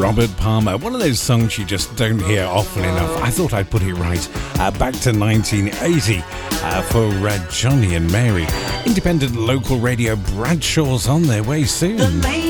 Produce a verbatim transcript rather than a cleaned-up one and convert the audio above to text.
Robert Palmer, one of those songs you just don't hear often enough. I thought I'd put it right. Uh, back to nineteen eighty uh, for uh, Johnny and Mary. Independent local radio Bradshaw's on their way soon.